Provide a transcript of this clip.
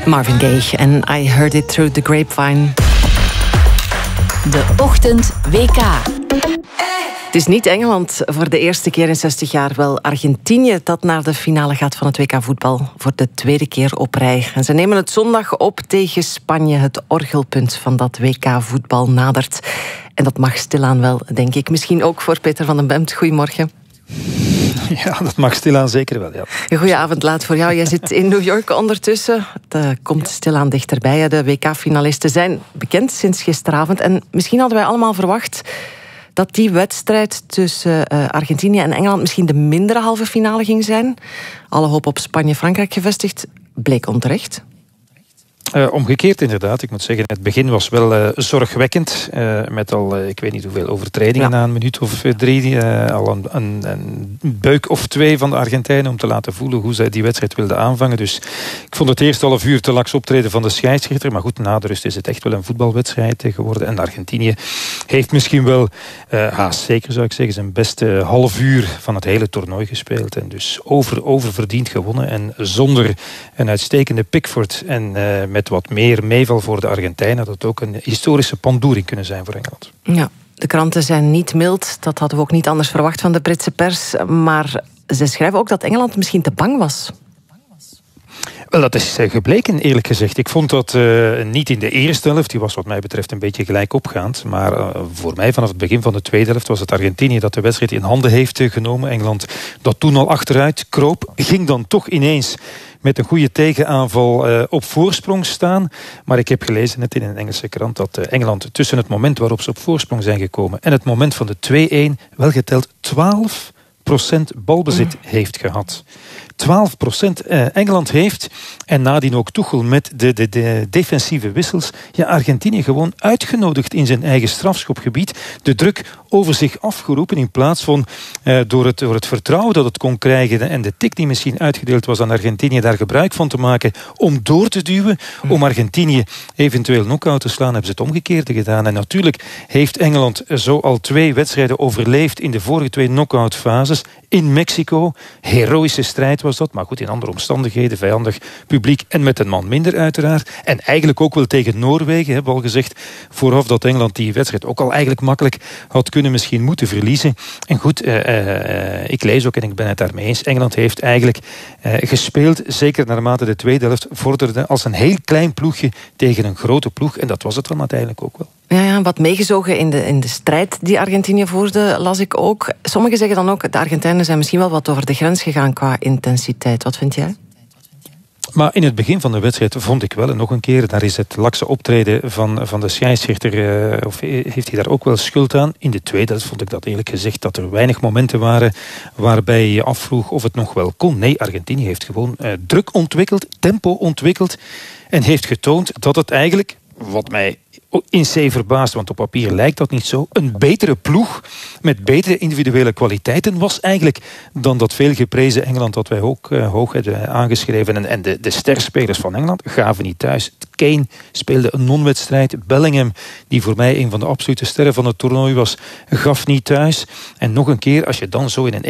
Marvin Gaye en I Heard It Through the Grapevine. De Ochtend WK. Het is niet Engeland voor de eerste keer in 60 jaar. Wel Argentinië dat naar de finale gaat van het WK voetbal voor de tweede keer op rij. En ze nemen het zondag op tegen Spanje. Het orgelpunt van dat WK voetbal nadert. En dat mag stilaan wel, denk ik. Misschien ook voor Peter van den Bemt. Goedemorgen. Ja, dat mag stilaan zeker wel, ja. Goedenavond, laat voor jou. Jij zit in New York ondertussen. Het komt stilaan dichterbij. De WK-finalisten zijn bekend sinds gisteravond. En misschien hadden wij allemaal verwacht dat die wedstrijd tussen Argentinië en Engeland misschien de mindere halve finale ging zijn. Alle hoop op Spanje-Frankrijk gevestigd. Bleek onterecht. Omgekeerd inderdaad. Ik moet zeggen, het begin was wel zorgwekkend. Met al, ik weet niet hoeveel overtredingen na een minuut of 3. Al een buik of 2 van de Argentijnen om te laten voelen hoe zij die wedstrijd wilden aanvangen. Dus ik vond het eerste half uur te laks optreden van de scheidsrechter. Maar goed, na de rust is het echt wel een voetbalwedstrijd geworden. En Argentinië heeft misschien wel, zeker zou ik zeggen, zijn beste half uur van het hele toernooi gespeeld. En dus oververdiend gewonnen. En zonder een uitstekende Pickford en met wat meer meeval voor de Argentijnen, dat het ook een historische pandoering kunnen zijn voor Engeland. Ja, de kranten zijn niet mild. Dat hadden we ook niet anders verwacht van de Britse pers. Maar ze schrijven ook dat Engeland misschien te bang was. Wel, dat is gebleken, eerlijk gezegd. Ik vond dat niet in de eerste helft. Die was wat mij betreft een beetje gelijk opgaand. Maar voor mij vanaf het begin van de tweede helft was het Argentinië dat de wedstrijd in handen heeft genomen. Engeland dat toen al achteruit kroop, ging dan toch ineens met een goede tegenaanval op voorsprong staan. Maar ik heb gelezen net in een Engelse krant dat Engeland tussen het moment waarop ze op voorsprong zijn gekomen en het moment van de 2-1 wel geteld 12% balbezit heeft gehad. 12% Engeland heeft, en nadien ook Tuchel met de defensieve wissels, Argentinië gewoon uitgenodigd in zijn eigen strafschopgebied, de druk over zich afgeroepen in plaats van door het vertrouwen dat het kon krijgen en de tik die misschien uitgedeeld was aan Argentinië daar gebruik van te maken om door te duwen, om Argentinië eventueel knock-out te slaan, hebben ze het omgekeerde gedaan. En natuurlijk heeft Engeland zo al 2 wedstrijden overleefd in de vorige 2 knock-out fases in Mexico. Heroïsche strijd was dat, maar goed, in andere omstandigheden, vijandig publiek en met een man minder uiteraard. En eigenlijk ook wel tegen Noorwegen, hebben we al gezegd vooraf dat Engeland die wedstrijd ook al eigenlijk makkelijk had kunnen misschien moeten verliezen. En goed, ik lees ook en ik ben het daarmee eens, Engeland heeft eigenlijk gespeeld, zeker naarmate de tweede helft vorderde, als een heel klein ploegje tegen een grote ploeg. En dat was het dan uiteindelijk ook wel. Ja, wat meegezogen in de strijd die Argentinië voerde, las ik ook. Sommigen zeggen dan ook, de Argentijnen zijn misschien wel wat over de grens gegaan qua intensiteit. Wat vind jij? Maar in het begin van de wedstrijd vond ik wel, en nog een keer, daar is het lakse optreden van de scheidsrechter, of heeft hij daar ook wel schuld aan. In de tweede helft vond ik dat eerlijk gezegd dat er weinig momenten waren waarbij je afvroeg of het nog wel kon. Nee, Argentinië heeft gewoon druk ontwikkeld, tempo ontwikkeld en heeft getoond dat het eigenlijk, wat mij in C verbaasd, want op papier lijkt dat niet zo, een betere ploeg met betere individuele kwaliteiten was eigenlijk dan dat veel geprezen Engeland dat wij ook hoog hebben aangeschreven. En de sterspelers van Engeland gaven niet thuis. Kane speelde een non-wedstrijd. Bellingham, die voor mij een van de absolute sterren van het toernooi was, gaf niet thuis. En nog een keer, als je dan zo in een